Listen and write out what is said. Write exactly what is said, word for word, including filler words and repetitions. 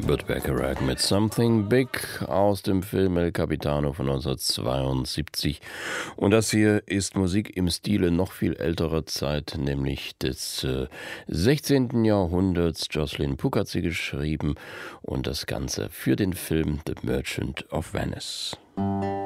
Burt Bacharach mit Something Big aus dem Film El Capitano von neunzehnhundertzweiundsiebzig. Und das hier ist Musik im Stile noch viel älterer Zeit, nämlich des äh, sechzehnten. Jahrhunderts. Jocelyn Puck hat sie geschrieben und das Ganze für den Film The Merchant of Venice.